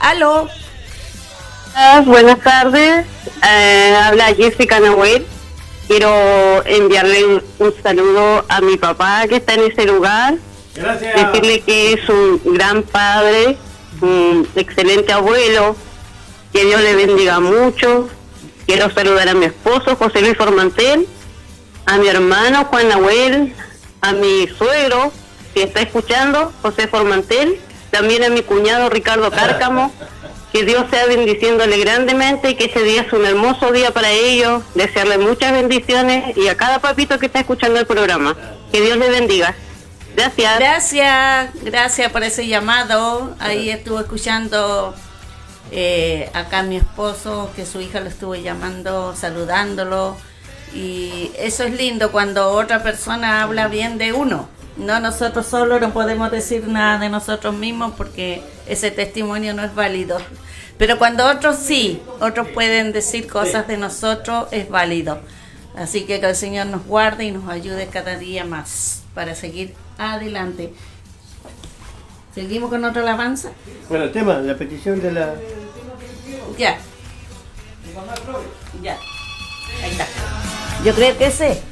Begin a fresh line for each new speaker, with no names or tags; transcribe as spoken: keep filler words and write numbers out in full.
Aló.
Ah, buenas tardes, eh, habla Jessica Nahuel. Quiero enviarle un, un saludo a mi papá que está en ese lugar.
Gracias.
Decirle que es un gran padre, un excelente abuelo, que Dios le bendiga mucho. Quiero saludar a mi esposo José Luis Formantel, a mi hermano Juan Nahuel, a mi suegro que está escuchando, José Formantel, también a mi cuñado Ricardo Cárcamo. Que Dios sea bendiciéndole grandemente y que este día es un hermoso día para ellos. Desearle muchas bendiciones y a cada papito que está escuchando el programa. Que Dios le bendiga. Gracias.
Gracias, gracias por ese llamado. Ahí estuvo escuchando eh, acá mi esposo, que su hija lo estuvo llamando, saludándolo. Y eso es lindo cuando otra persona habla bien de uno. No, nosotros solo no podemos decir nada de nosotros mismos porque ese testimonio no es válido. Pero cuando otros sí, otros pueden decir cosas de nosotros, es válido. Así que que el Señor nos guarde y nos ayude cada día más para seguir adelante. ¿Seguimos con otra alabanza?
Bueno, el tema, la petición de la...
Ya. Ya. Ahí está. Yo creo que ese...